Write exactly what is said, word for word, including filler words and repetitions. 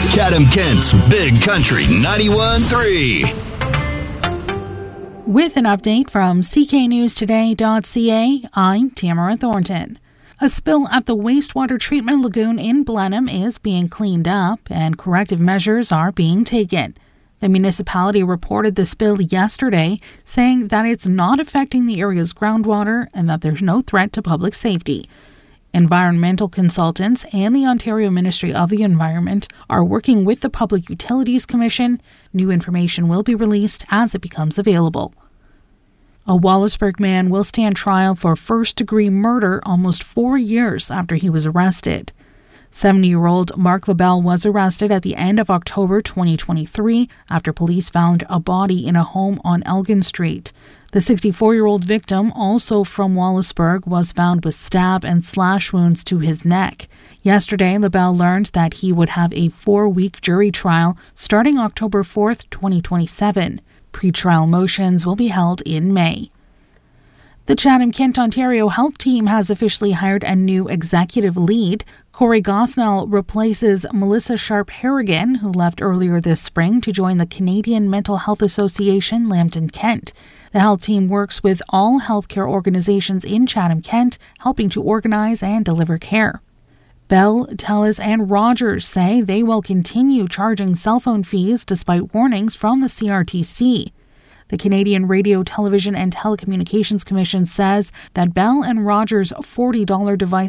Chatham-Kent's Big Country ninety-one point three. With an update from C K News Today dot C A, I'm Tamara Thornton. A spill at the wastewater treatment lagoon in Blenheim is being cleaned up and corrective measures are being taken. The municipality reported the spill yesterday, saying that it's not affecting the area's groundwater and that there's no threat to public safety. Environmental consultants and the Ontario Ministry of the Environment are working with the Public Utilities Commission. New information will be released as it becomes available. A Wallaceburg man will stand trial for first-degree murder almost four years after he was arrested. seventy-year-old Mark LaBelle was arrested at the end of October twenty twenty-three after police found a body in a home on Elgin Street. The sixty-four-year-old victim, also from Wallaceburg, was found with stab and slash wounds to his neck. Yesterday, LaBelle learned that he would have a four-week jury trial starting October fourth, twenty twenty-seven. Pre-trial motions will be held in May. The Chatham-Kent, Ontario Health Team has officially hired a new executive lead. Corey Gosnell replaces Melissa Sharp-Harrigan, who left earlier this spring to join the Canadian Mental Health Association, Lambton Kent. The health team works with all healthcare organizations in Chatham-Kent, helping to organize and deliver care. Bell, Telus, and Rogers say they will continue charging cell phone fees despite warnings from the C R T C. The Canadian Radio, Television and Telecommunications Commission says that Bell and Rogers' forty dollars device